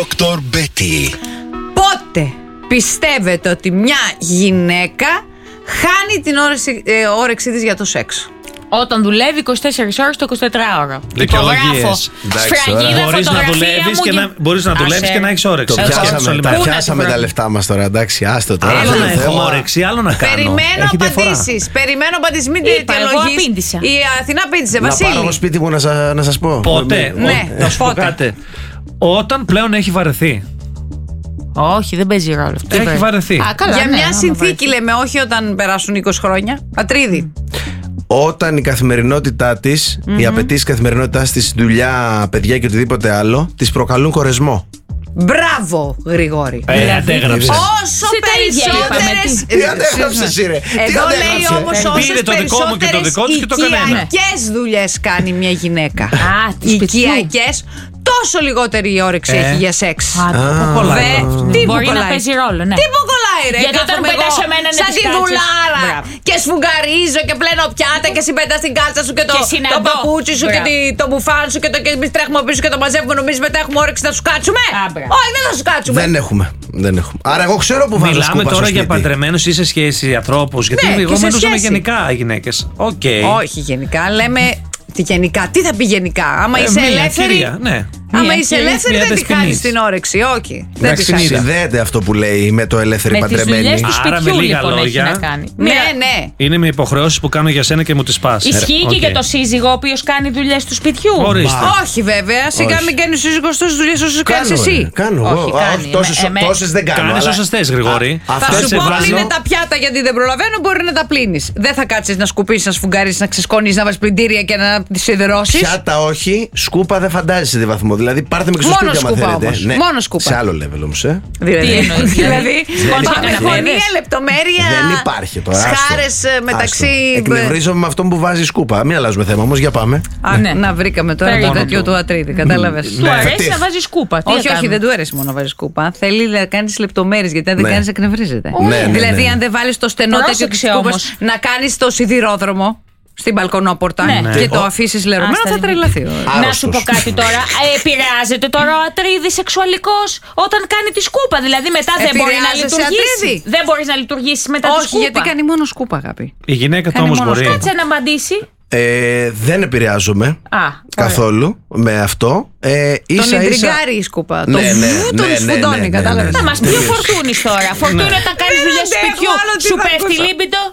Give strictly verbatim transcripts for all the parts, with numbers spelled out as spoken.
Δόκτωρ Μπέτη. Πότε πιστεύετε ότι μια γυναίκα χάνει την όρεξη, ε, όρεξή της για το σεξ? Όταν δουλεύει είκοσι τέσσερις ώρες το εικοσιτετράωρο. Δικαιολογίες. Σφραγίδα, Μπορείς να δουλεύεις και να, μπορείς να, δουλεύεις και να έχεις όρεξη. Το πιάσαμε, τα πιάσαμε τα λεφτά μας τώρα, εντάξει, άστο τώρα. Άλλο να έχω όρεξη, άλλο να κάνω. Περιμένω απαντήσεις. Περιμένω απαντήσεις. Μην την αιτιολογείς. Η Αθηνά απήντησε. Βασίλη. Να πάρω εγώ σπίτι μου να, σα, να σας πω. Πότε? Ναι, Να σου πω κάτι. Όταν πλέον έχει βαρεθεί. Όχι, δεν παίζει ρόλο αυτό. Έχει βαρεθεί. Α, καλά, Για ναι, μια άμα συνθήκη βαρεθεί. λέμε, όχι όταν περάσουν είκοσι χρόνια. Πατρίδη. Όταν η καθημερινότητά της, mm-hmm. οι απαιτήσεις καθημερινότητάς της, δουλειά, παιδιά και οτιδήποτε άλλο, της προκαλούν κορεσμό. Μπράβο, Γρηγόρη. Ε, αντέγραψε. Όσο Σε τα ίδια περισσότερες. Τι αντέγραψε εσύ ρε? Τι Εδώ λέει αντέγραψε? όμως Ε, όσες πήρε το δικό μου και το δικό της και το κανένα. οικιακές δουλειές κάνει μια γυναίκα. Α, του σπιτιού. Οικιακές, τόσο λιγότερη η όρεξη Ε. έχει για σεξ. Α, που κολλάει. Δε, τι που Μπορεί να κολλάει. παίζει ρόλο, ναι. Τι που κολλάει ρε? Γιατί όταν Κάθομαι πετάς εγώ εμένα, ναι, σαν τις τη κάλτσες. βουλάρα Μπράβο. και σφουγγαρίζω και πλένω πιάτα και εσύ πετάς την κάλτσα σου και το, Και συναντώ. το παπούτσι σου και Μπράβο. τη- το μπουφάν σου και το και εμείς τρέχουμε πίσω και το μαζεύουμε. Νομίζεις μετά έχουμε όρεξη να σου κάτσουμε? Α, μπράβο. Όχι, δεν θα σου κάτσουμε. Δεν έχουμε. Δεν έχουμε. Άρα εγώ ξέρω που βάζω Μιλάμε σκούπα στο τώρα για σπίτι. παντρεμένους ή σε σχέση ανθρώπους. Γιατί Ναι, εγώ και σε μιλούσαμε σχέση. γενικά γυναίκες. Οκ. Όχι γενικά, λέμε. Τι γενικά, τι θα πει γενικά? Άμα Ε, είσαι μία ελεύθερη. κυρία, ναι. Άμα Μία είσαι κυρία, ελεύθερη, μία δεν τη δεσποινής. χάνεις την όρεξη. Όχι. Δεν τη Εντάξει, χάνεις. είδα. Συνδέεται αυτό που λέει με το ελεύθερη Με τις παντρεμένη. δουλειές του Άρα, σπιτιού με λίγα λοιπόν έχει λόγια, να κάνει. Ναι, ναι. Είναι με υποχρεώσεις που κάνω για σένα και μου τις πας. Ισχύει και Οκ. για το σύζυγο ο οποίος κάνει δουλειές του σπιτιού. Ορίστε. Όχι βέβαια. Σιγά Όχι. μην κάνει ο σύζυγος τόσες δουλειές όσες κάνεις Κάνω, εσύ. ρε, Κάνω Όχι, εγώ. κάνει. Όχι, τόσες- Εμέ- τόσες δεν κάνω. Κάνεις αλλά- όσες θες, Γρηγόρη. Α, Θα αυτές σου σε πω βάζω- πλύνε τα πιάτα γιατί δεν προλαβαίνω, μπορεί να τα πλύνεις. Δεν θα κάτσεις να σκουπίσεις, να σφουγγαρίσεις, να ξεσκονίσεις, να βάλεις πλυντήρια και να τις σιδερώσεις. Πιάτα όχι, σκούπα δεν φαντάζεσαι τι βαθμό. Δηλαδή πάρτε με και στο Μόνο σπίτι άμα σκούπα θέλετε. όμως. Μόνο σκούπα. Σε άλλο level όμως, ε. Δηλαδή, Τι εννοείς, δηλαδή σκόνη πάμε και γωνία, καναπέδες. λεπτομέρεια. Δεν υπάρχει τώρα. άστο. Σχάρες ε, μεταξύ. Άστο. Εκνευρίζομαι με αυτόν που βάζει σκούπα. Μην αλλάζουμε θέμα όμως, για πάμε. Α, Ναι. να βρήκαμε τώρα το Περίμενο τέτοιο του. του Ατρίδη, κατάλαβες. Του Ναι. αρέσει Φετίχ. να βάζει σκούπα. Τι Όχι, όχι, κάνουμε? δεν του αρέσει μόνο να βάζει σκούπα. Θέλει να κάνει λεπτομέρειες, γιατί αν δεν Ναι. κάνει, εκνευρίζεται. Ναι, ναι, Δηλαδή, ναι. αν δεν βάλει το στενό τέτοιο τη Πρόσεξε σκούπα, όμως. να κάνει το σιδηρόδρομο στην μπαλκονόπορτα Ναι. και το Ναι. αφήσει λερωμένο, Άστα θα λίγο. τρελαθεί. Να Άρρωστος. σου πω κάτι τώρα. Ε, επηρεάζεται τώρα ο Ατρίδης σεξουαλικός όταν κάνει τη σκούπα. Δηλαδή μετά δεν μπορεί να Επηρεάζεσαι, λειτουργήσει. Ατρίδη? Δεν μπορεί να λειτουργήσει μετά τη Όχι, σκούπα. γιατί κάνει μόνο σκούπα, αγάπη. Η γυναίκα του Κάνει όμως μόνο μπορεί. σκάτσα. Κάτσε να απαντήσει. Ε, δεν επηρεάζομαι Α, καθόλου με αυτό. Ε, Τον ίσα, ίσα... ιντριγκάρει η σκούπα. Ναι, Το ναι, βου ναι, τον ναι, σφουντώνει, ναι, ναι, κατάλαβες. ναι, θα μα πει ο Φορτούνης τώρα. Φορτούνη, όταν κάνει Δεν δουλειέ του αντέχω σπιτιού, άλλο τι σου θα πέφτει ακούσω. λίμπιντο.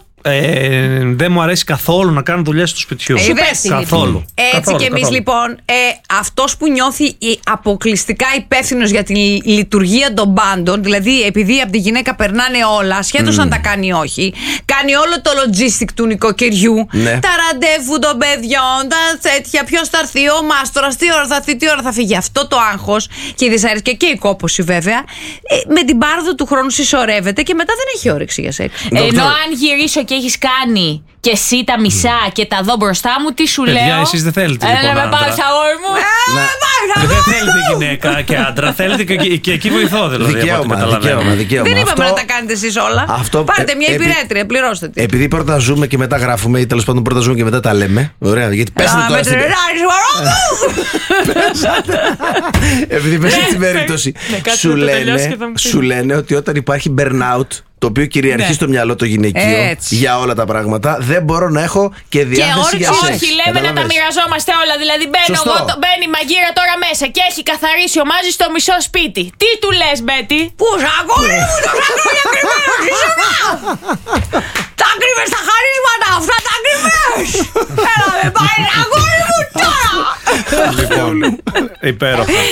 Ε, δεν μου αρέσει καθόλου να κάνω δουλειές του σπιτιού. Ε, είδες. Καθόλου. Έτσι Καθόλου, και εμείς καθόλου. λοιπόν, ε, αυτός που νιώθει η- αποκλειστικά υπεύθυνο για τη λει- λειτουργία των πάντων, δηλαδή επειδή από τη γυναίκα περνάνε όλα, ασχέτως αν τα κάνει ή όχι, κάνει όλο το logistic του νοικοκυριού, Ναι. τα ραντεβού των παιδιών, τα τέτοια, ποιος θα έρθει, ο μάστορας, τι ώρα θα έρθει, τι ώρα θα φύγει. Αυτό το άγχος και η δυσαρέσκεια και η κόπωση βέβαια, ε, με την πάροδο του χρόνου συσσωρεύεται και μετά δεν έχει όρεξη για σεξ. Ενώ αν γυρίσω και έχει κάνει και εσύ τα μισά και τα δω μπροστά μου, τι σου Παιδιά, λέω. εσείς δεν θέλετε, Έλα λοιπόν, να με άντρα. πάρεις αγόρι μου. Δεν θέλετε γυναίκα και άντρα, θέλετε και, και εκεί βοηθώ δηλαδή. από ό,τι Δικαίωμα, καταλαβαίνω. δικαίωμα, δικαίωμα. Δεν είπαμε Αυτό- να τα κάνετε εσείς όλα. αυτό- Πάρτε μια ε, επί- υπηρέτρια, πληρώστε τη. Επειδή πρώτα ζούμε και μετά γράφουμε, ή τέλος πάντων πρώτα ζούμε και μετά τα λέμε. Ωραία, γιατί πέσατε τώρα στην. Επειδή πέσατε στην περίπτωση. ναι, κάτσε Σου να το τελειώσει λένε, και θα μου πεις. σου λένε ότι όταν υπάρχει burnout, το οποίο κυριαρχεί Ναι. στο μυαλό το γυναικείο Έτσι. για όλα τα πράγματα, δεν μπορώ να έχω και διάθεση για όρεξη. σεξ. Όχι, λέμε να τα Καταλαβες. μοιραζόμαστε όλα. Δηλαδή μπαίνω Σωστό. εγώ, το- μπαίνει η μαγείρα τώρα μέσα και έχει καθαρίσει ο Μάζης το μισό σπίτι. Τι του λες, Μπέτη? Πού αγόρι μου, τόσα χρόνια κρυμμένος ήσουνα! Τα κρύβες τα χαρίσματα, αυτά τα κρύβες! Έλα με πάει αγόρι μου τώρα! Λοιπόν, υπέροχα.